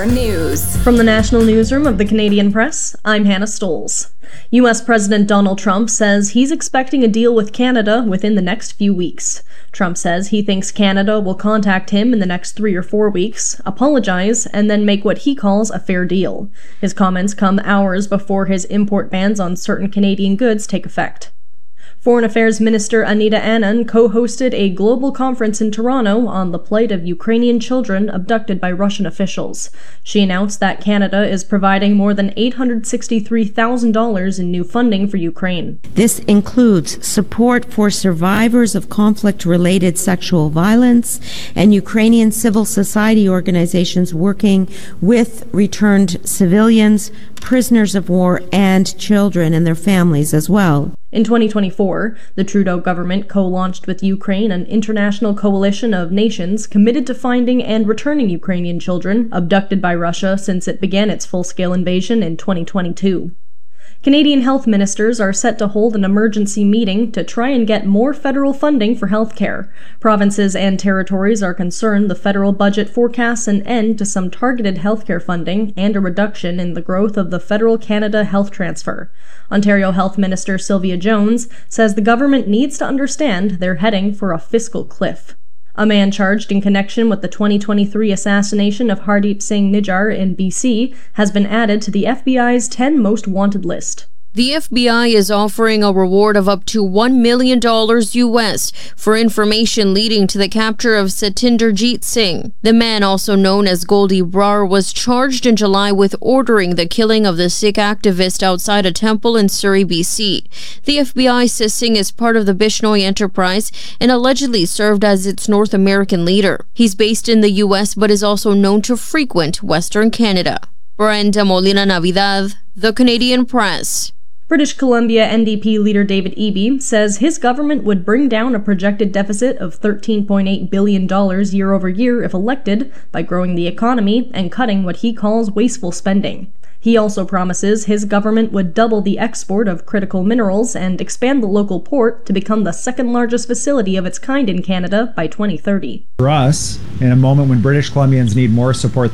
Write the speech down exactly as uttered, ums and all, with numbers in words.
R News. From the National Newsroom of the Canadian Press, I'm Hannah Stoles. U S President Donald Trump says he's expecting a deal with Canada within the next few weeks. Trump says he thinks Canada will contact him in the next three or four weeks, apologize, and then make what he calls a fair deal. His comments come hours before his import bans on certain Canadian goods take effect. Foreign Affairs Minister Anita Anand co-hosted a global conference in Toronto on the plight of Ukrainian children abducted by Russian officials. She announced that Canada is providing more than eight hundred sixty-three thousand dollars in new funding for Ukraine. This includes support for survivors of conflict-related sexual violence and Ukrainian civil society organizations working with returned civilians, prisoners of war, and children and their families as well. In twenty twenty-four, the Trudeau government co-launched with Ukraine an international coalition of nations committed to finding and returning Ukrainian children abducted by Russia since it began its full-scale invasion in twenty twenty-two. Canadian health ministers are set to hold an emergency meeting to try and get more federal funding for health care. Provinces and territories are concerned the federal budget forecasts an end to some targeted healthcare funding and a reduction in the growth of the Federal Canada Health Transfer. Ontario Health Minister Sylvia Jones says the government needs to understand they're heading for a fiscal cliff. A man charged in connection with the twenty twenty-three assassination of Hardeep Singh Nijjar in B C has been added to the F B I's ten most wanted list. The F B I is offering a reward of up to one million dollars U S for information leading to the capture of Satinderjeet Singh. The man, also known as Goldie Brar, was charged in July with ordering the killing of the Sikh activist outside a temple in Surrey, B C. The F B I says Singh is part of the Bishnoi enterprise and allegedly served as its North American leader. He's based in the U S but is also known to frequent Western Canada. Brenda Molina Navidad, The Canadian Press. British Columbia N D P leader David Eby says his government would bring down a projected deficit of thirteen point eight billion dollars year over year if elected by growing the economy and cutting what he calls wasteful spending. He also promises his government would double the export of critical minerals and expand the local port to become the second largest facility of its kind in Canada by twenty thirty. For us, in a moment when British Columbians need more support